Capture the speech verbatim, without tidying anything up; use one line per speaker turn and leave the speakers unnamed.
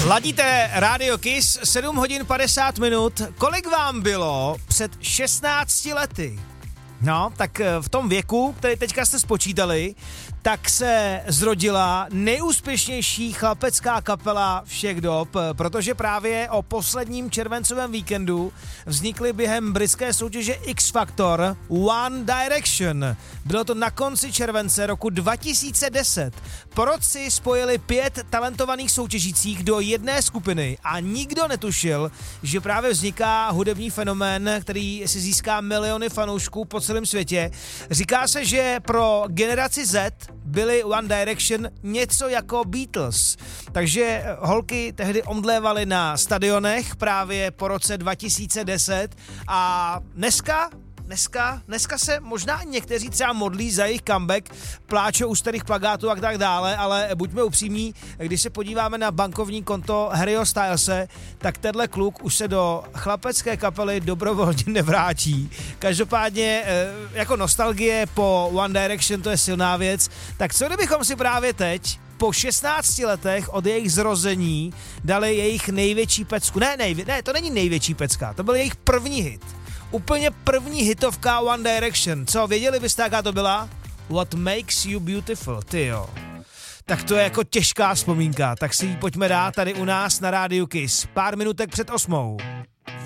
Ladíte Radio Kiss, sedm hodin padesát minut. Kolik vám bylo před šestnácti lety? No, tak v tom věku, který teďka jste spočítali, tak se zrodila nejúspěšnější chlapecká kapela všech dob, protože právě o posledním červencovém víkendu vznikly během britské soutěže X Factor One Direction. Bylo to na konci července roku dva tisíce deset. Porotci spojili pět talentovaných soutěžících do jedné skupiny a nikdo netušil, že právě vzniká hudební fenomén, který si získá miliony fanoušků po celém světě. Říká se, že pro generaci Z byli One Direction něco jako Beatles. Takže holky tehdy omdlévaly na stadionech právě po roce dva tisíce deset a dneska Dneska, dneska se možná někteří třeba modlí za jejich comeback, pláčou u starých plakátů a tak dále, ale buďme upřímní, když se podíváme na bankovní konto Harryho Stylese, tak tenhle kluk už se do chlapecké kapely dobrovolně nevrátí. Každopádně jako nostalgie po One Direction, to je silná věc, tak co kdybychom si právě teď po šestnácti letech od jejich zrození dali jejich největší pecku. Ne, nejvě- ne, to není největší pecka, to byl jejich první hit. Úplně první hitovka One Direction. Co, věděli byste, jaká to byla? What makes you beautiful, tyjo. Tak to je jako těžká vzpomínka, tak si ji pojďme dát tady u nás na Rádiu Kiss. Pár minutek před osmou.